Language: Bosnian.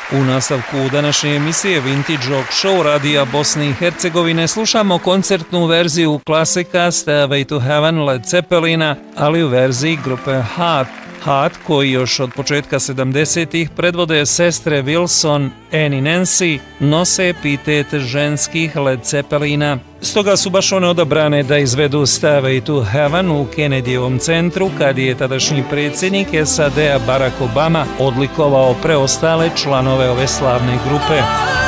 U nastavku današnje emisije Vintage Rock Show radija Bosne i Hercegovine slušamo koncertnu verziju klasika Stairway to Heaven Led Zeppelina, ali u verziji grupe Heart. Heart, koji još od početka 70-ih predvode sestre Wilson, Anne i Nancy, nose epitet ženskih Led Zeppelina. Stoga su baš one odabrane da izvedu Stairway to Heaven u Kennedyjevom centru, kad je tadašnji predsjednik SAD-a Barack Obama odlikovao preostale članove ove slavne grupe.